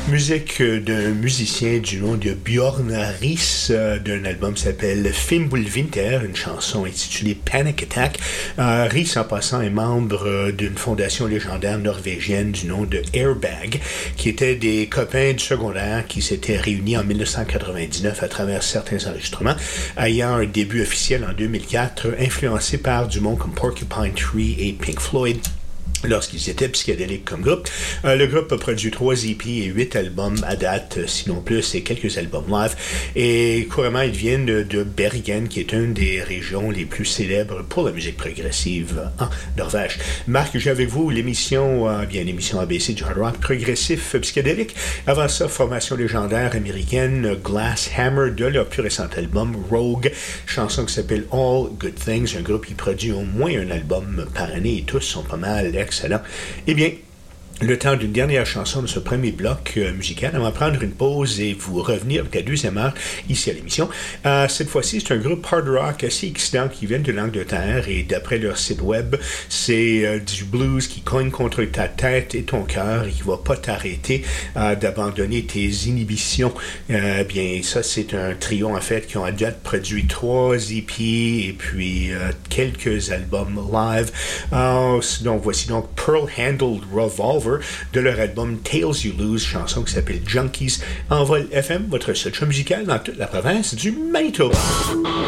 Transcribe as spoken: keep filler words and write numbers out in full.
Musique d'un musicien du nom de Björn Ries, euh, d'un album qui s'appelle Fimbulvinter, une chanson intitulée Panic Attack. Euh, Ries, en passant, est membre euh, d'une fondation légendaire norvégienne du nom de Airbag, qui étaient des copains du secondaire qui s'étaient réunis en dix-neuf cent quatre-vingt-dix-neuf à travers certains enregistrements, ayant un début officiel en deux mille quatre, influencé par du monde comme Porcupine Tree et Pink Floyd, lorsqu'ils étaient psychédéliques comme groupe. Euh, le groupe a produit trois E P et huit albums à date, sinon plus, et quelques albums live. Et couramment, ils viennent de, de Bergen, qui est une des régions les plus célèbres pour la musique progressive en Norvège. Marc, j'ai avec vous l'émission, euh, bien l'émission A B C du hard rock progressif psychédélique. Avant ça, formation légendaire américaine Glass Hammer de leur plus récent album Rogue, chanson qui s'appelle All Good Things, un groupe qui produit au moins un album par année et tous sont pas mal excellent. Eh bien, le temps d'une dernière chanson de ce premier bloc euh, musical. On va prendre une pause et vous revenir avec la deuxième heure ici à l'émission. Euh, cette fois-ci, c'est un groupe hard rock assez excitant qui vient de l'Angleterre et d'après leur site web, c'est euh, du blues qui cogne contre ta tête et ton cœur et qui va pas t'arrêter euh, d'abandonner tes inhibitions. Euh, bien, ça, c'est un trio en fait qui ont à date produit trois E P et puis euh, quelques albums live. Euh, donc, voici donc Pearl Handled Revolver de leur album Tales You Lose, chanson qui s'appelle Junkies. Envol F M, votre seul show musical dans toute la province du Manitoba.